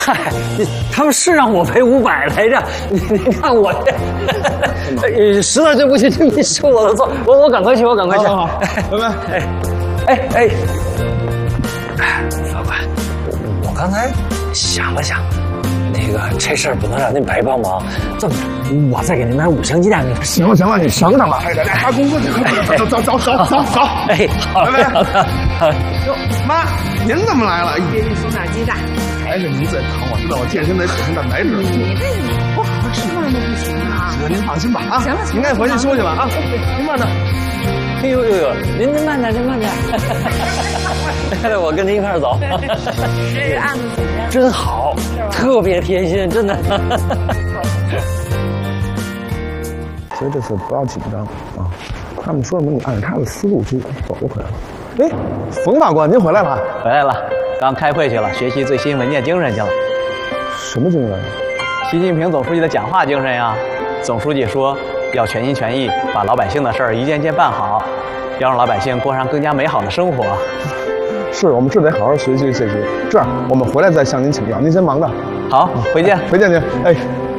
嗨，他们是让我赔500来着，你看我这，实在对不起，是我的错，我赶快去，我赶快去。 好，拜拜。 哎，法官，我刚才想了想，那个这事儿不能让您白帮忙，这么着，我再给您买5箱鸡蛋。 行了，你省省吧。哎，拿工资去，走。 哎，好的，好的。 哟，妈，您怎么来了？ 给你送点鸡蛋。 还是你最疼，我知道我健身得补充蛋白质。 你这不好好吃饭都不行啊！ 行，您放心吧啊。 行了， 您该回去休息了啊。您慢点。 哎呦，您慢点，您慢点。我跟您一块儿走。 这案子怎么样？ 真好，特别贴心，真的。 所以这次不要紧张啊，他们说什么你按照他的思路去走就可以了。哎，冯法官，您回来了？ 回来了，刚开会去了，学习最新文件精神去了。 什么精神？ 习近平总书记的讲话精神呀。总书记说，要全心全意把老百姓的事儿一件件办好，要让老百姓过上更加美好的生活。 是我们这得好好学习。这样，我们回来再向您请教，您先忙着。 好，回见。 回见您。哎。